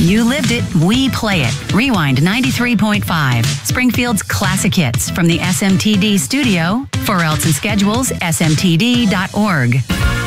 You lived it, we play it. Rewind 93.5, Springfield's classic hits from the SMTD studio. For else and schedules, smtd.org.